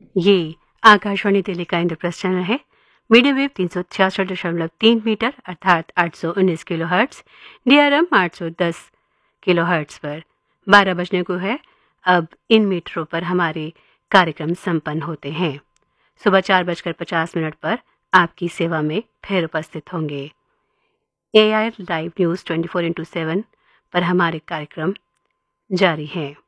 ये आकाशवाणी दिल्ली का इंद्रप्रस्थ चैनल है। मीडियम वेव 366.3 मीटर अर्थात 819 kilo hertz, DRM 810 kilo hertz पर 12 बजने को है। अब इन मीटरों पर हमारे कार्यक्रम संपन्न होते हैं। सुबह 4:50 पर आपकी सेवा में फिर उपस्थित होंगे। AIR लाइव न्यूज़ 24x7 पर हमारे कार्यक्रम जारी हैं।